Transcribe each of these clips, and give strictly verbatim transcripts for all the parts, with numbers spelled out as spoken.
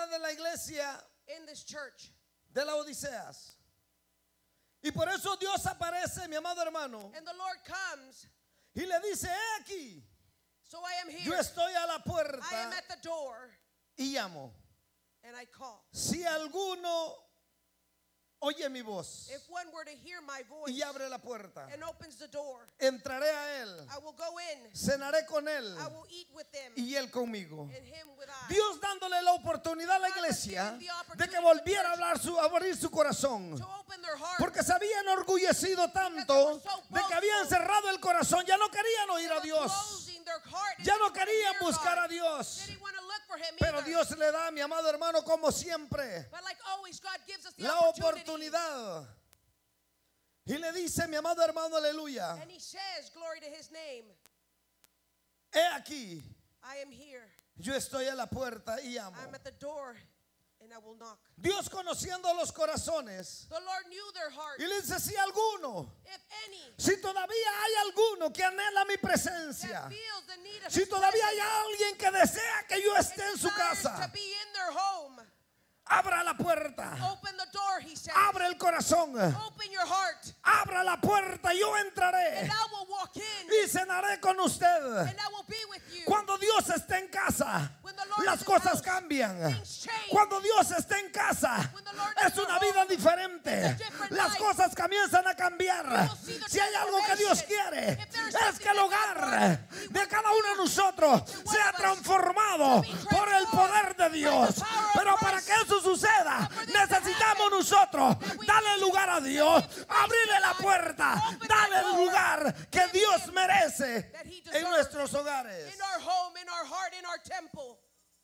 esta de la iglesia in this church. de la Odiseas. Y por eso Dios aparece, mi amado hermano, And the Lord comes. y le dice: he aquí, So I am here. yo estoy a la I am puerta at the door y llamo. and I call. Si alguno oye mi voz If one were to hear my voice y abre la puerta, and opens the door, entraré a él, I will go in. cenaré con él I will eat with them y él conmigo. and him with I. Dios dándole la oportunidad a la iglesia de que volviera a hablar su, a abrir su corazón, To open their heart. porque se habían enorgullecido tanto de que habían cerrado el corazón, ya no querían oír a Dios, Closing their heart and ya no didn't wanna querían hear buscar God. a Dios. They didn't want to look for him Pero either. Dios le da, mi amado hermano, como siempre, But like always, God gives us the la opportunity. oportunidad. Y le dice, mi amado hermano, aleluya, And he says, glory to his name. he aquí, I am here. yo estoy a la puerta y llamo. I'm at the door and I will knock. Dios, conociendo los corazones, The Lord knew their heart. y le dice: si alguno, If any si todavía hay alguno que anhela mi presencia, that feels the need of si his todavía hay presence alguien que desea que yo and esté en su desires casa, to be in their home, abra la puerta, open the door, he says. abre el corazón, Open your heart abra la puerta, yo entraré and I will walk in y cenaré con usted. and I will be with you. Cuando Dios está en casa, When the Lord las is in cosas house, cambian. things change. Cuando Dios está en casa, When the Lord es is in una our vida home, diferente. it's a different Las life. cosas comienzan a cambiar. You will see the Si hay algo que Dios transformation. quiere, If there is es something que el that God hogar wants, He de wants cada uno de nosotros one sea of us transformado to be por el poder de transformed Dios. by the power of Pero para Christ. que eso suceda, But for this to necesitamos happen, nosotros that we darle need to lugar a Dios, give abrirle la God, puerta, open darle that el door, lugar que give Dios Him merece that He en deserves. nuestros hogares. In our home, in our heart, in our temple.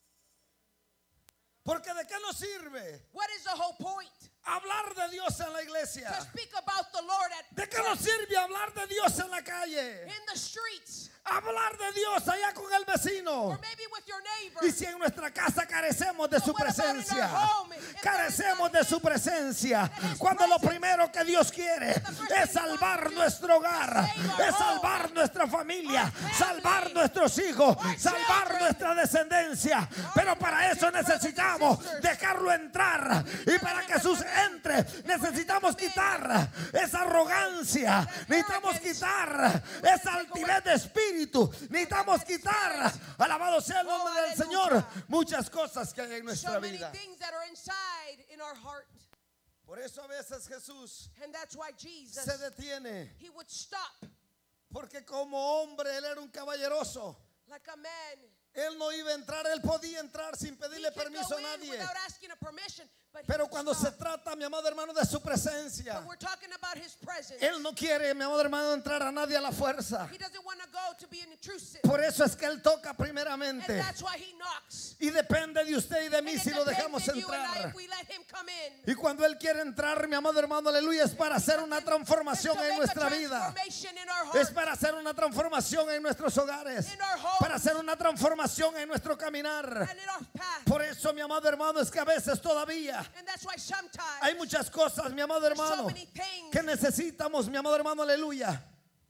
Porque ¿de qué nos sirve What is the whole point? hablar de Dios en la To iglesia? speak about the Lord at ¿De qué nos sirve hablar de Dios en la calle? in the streets, Hablar de Dios allá con el vecino. or maybe with your neighbor. Y si en nuestra casa carecemos de su But what about in presencia, our home? If carecemos there de is su not presencia, His cuando lo presence, primero que Dios quiere the first es thing He wants salvar to do nuestro hogar, is save our es home, salvar nuestra familia, our family, salvar nuestros hijos, our salvar children, nuestra descendencia. Pero para eso brothers and necesitamos sisters. dejarlo entrar. Y para que Jesús entre, necesitamos quitar esa arrogancia, necesitamos quitar esa altivez de espíritu, necesitamos quitar, alabado sea el nombre del Señor, muchas cosas que hay en nuestra So many vida. things that are inside in our heart. Por eso a veces Jesús And that's why Jesus, se detiene, He would stop porque como hombre él era un caballeroso. like a man. Él no iba a entrar, él podía entrar sin He pedirle could permiso go a in nadie. without asking a permission, but he Pero would cuando se stop. trata, mi amado hermano, de su presencia, But we're talking about His presence. él no quiere, mi amado hermano, entrar a nadie a la fuerza. He doesn't want to go to be an intrusive. Por eso es que él toca And primeramente. that's why He knocks. Y depende de usted y de And mí it si lo depends dejamos on you and I entrar. if we let Him come in. Y cuando él quiere entrar, mi amado hermano, aleluya, es para hacer una transformación It's to en make a nuestra vida. transformation in our Es heart, para hacer una transformación en nuestros hogares. in our homes, Para hacer una transformación en nuestro caminar. and in our path. Por eso, mi amado hermano, es que a veces todavía And that's why sometimes hay muchas cosas, mi amado there's so hermano, many things que necesitamos, mi amado hermano, aleluya,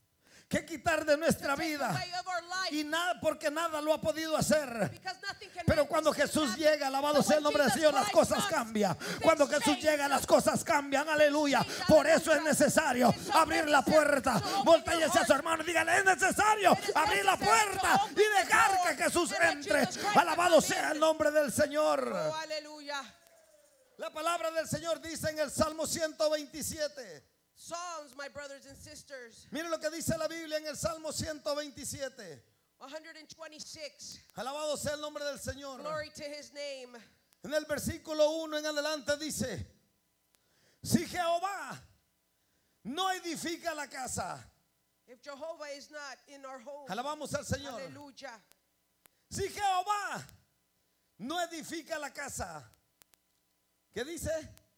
que quitar de nuestra to take vida. away of our life, Y nada, porque nada lo ha podido hacer. because nothing can Pero make cuando this thing Jesús happen. llega, alabado But sea el when nombre del Jesus Señor, las Christ cosas comes, cambian. things Cuando Jesús change. llega, las cosas cambian. Aleluya. Por eso es necesario It's so abrir la necessary puerta. to open Voltéese your a su heart. hermano y dígale: es necesario It is abrir la necessary to puerta open y the dejar door que Jesús and let entre. Jesus Christ Alabado come sea in. el nombre del Señor. Oh, aleluya. La palabra del Señor dice en el Salmo ciento veintisiete. Psalms, my brothers and sisters, Mire lo que dice la Biblia en el Salmo ciento veintisiete. one twenty-six. Alabado sea el nombre del Señor. Glory to His name. En el versículo uno en adelante dice: si Jehová no edifica la casa, If Jehovah is not in our home, alabamos al Señor. hallelujah. Si Jehová no edifica la casa, ¿qué dice?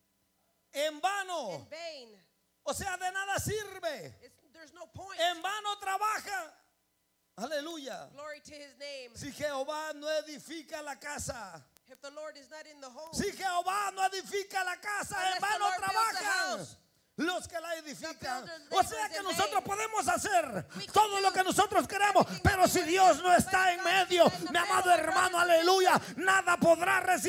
En vano. In vain. O sea, de nada sirve. It's, there's no point. En vano trabaja. Aleluya. Glory to His name. Si Jehová no edifica la casa, If the Lord is not in the home, si Jehová no edifica la casa, Unless en the vano Lord builds the trabajan house, los que la edifican. builders O sea labors que in nosotros vain. podemos hacer We can todo do lo que nosotros queramos, everything pero that si we Dios want. no está But en God medio, is in the mi amado middle, my hermano, brothers and aleluya, nada podrá resistir